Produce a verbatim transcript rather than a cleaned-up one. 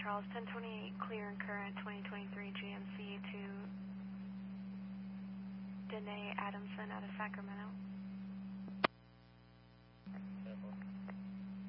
Charles, ten twenty-eight clear and current, twenty twenty-three G M C to Danae Adamson out of Sacramento.